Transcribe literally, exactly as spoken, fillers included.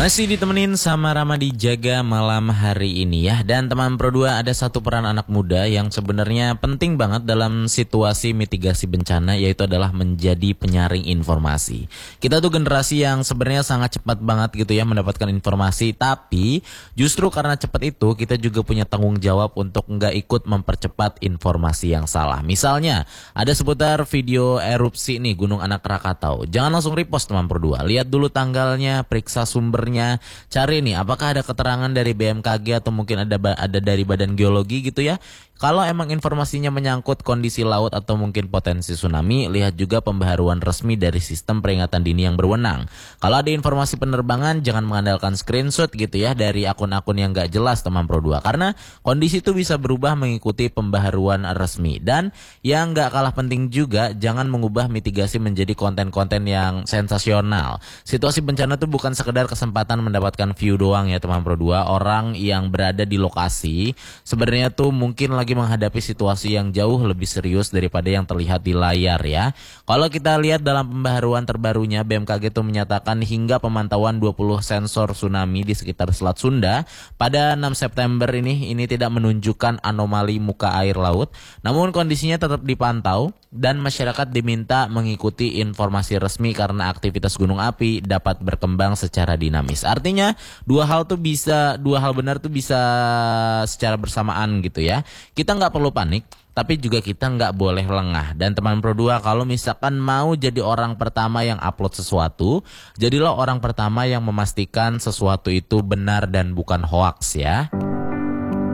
Masih ditemenin sama Ramadi Jaga malam hari ini ya. Dan teman Pro dua, ada satu peran anak muda yang sebenarnya penting banget dalam situasi mitigasi bencana, yaitu adalah menjadi penyaring informasi. Kita tuh generasi yang sebenarnya sangat cepat banget gitu ya mendapatkan informasi, tapi justru karena cepat itu kita juga punya tanggung jawab untuk nggak ikut mempercepat informasi yang salah. Misalnya ada seputar video erupsi nih Gunung Anak Rakatau, jangan langsung repost teman Pro dua, lihat dulu tanggalnya, periksa sumber, cari nih apakah ada keterangan dari B M K G atau mungkin ada ada dari Badan Geologi gitu ya. Kalau emang informasinya menyangkut kondisi laut atau mungkin potensi tsunami, lihat juga pembaharuan resmi dari sistem peringatan dini yang berwenang. Kalau ada informasi penerbangan, jangan mengandalkan screenshot gitu ya dari akun-akun yang gak jelas teman Pro dua, karena kondisi itu bisa berubah mengikuti pembaharuan resmi. Dan yang gak kalah penting juga, jangan mengubah mitigasi menjadi konten-konten yang sensasional. Situasi bencana itu bukan sekedar kesempatan mendapatkan view doang ya teman Pro dua. Orang yang berada di lokasi sebenarnya tuh mungkin lagi menghadapi situasi yang jauh lebih serius daripada yang terlihat di layar ya. Kalau kita lihat dalam pembaharuan terbarunya, B M K G itu menyatakan hingga pemantauan dua puluh sensor tsunami di sekitar Selat Sunda pada enam September ini ini tidak menunjukkan anomali muka air laut, namun kondisinya tetap dipantau dan masyarakat diminta mengikuti informasi resmi karena aktivitas gunung api dapat berkembang secara dinamis. Artinya dua hal tuh bisa dua hal benar tuh bisa secara bersamaan gitu ya. Kita nggak perlu panik, tapi juga kita nggak boleh lengah. Dan teman Pro dua, kalau misalkan mau jadi orang pertama yang upload sesuatu, jadilah orang pertama yang memastikan sesuatu itu benar dan bukan hoaks ya.